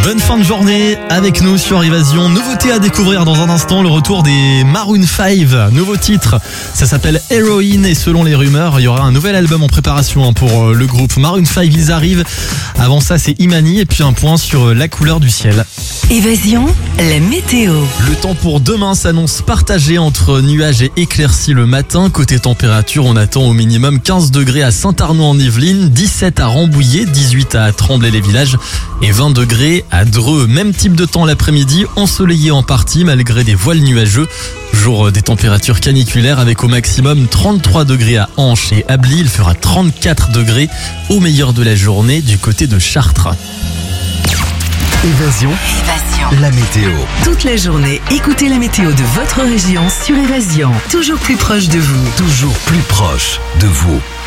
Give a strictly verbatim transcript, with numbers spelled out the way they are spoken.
Bonne fin de journée avec nous sur Évasion. Nouveauté à découvrir dans un instant, le retour des Maroon five. Nouveau titre, ça s'appelle Heroin et selon les rumeurs, il y aura un nouvel album en préparation pour le groupe Maroon five. Ils arrivent. Avant ça, c'est Imani et puis un point sur la couleur du ciel. Évasion, la météo. Le temps pour demain s'annonce partagé entre nuages et éclaircies le matin. Côté température, on attend au minimum quinze degrés à Saint-Arnaud en Yvelines, dix-sept à Rambouillet, dix-huit à Tremblay-les-Villages et vingt degrés à Dreux. Même type de temps l'après-midi, ensoleillé en partie malgré des voiles nuageux. Jour des températures caniculaires avec au maximum trente-trois degrés à Hanche et Ably. Il fera trente-quatre degrés au meilleur de la journée du côté de Chartres. Évasion. Évasion. La météo. Toute la journée, écoutez la météo de votre région sur Évasion. Toujours plus proche de vous. Toujours plus proche de vous.